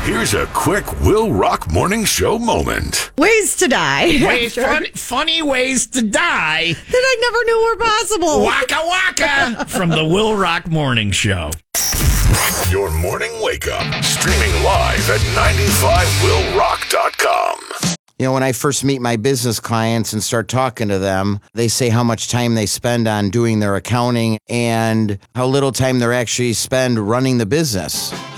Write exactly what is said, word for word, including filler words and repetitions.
Here's a quick Will Rock Morning Show moment. Ways to die. Ways, fun, funny ways to die. That I never knew were possible. Waka waka from the Will Rock Morning Show. Your morning wake up. Streaming live at ninety-five will rock dot com. You know, when I first meet my business clients and start talking to them, they say how much time they spend on doing their accounting and how little time they actually spend running the business.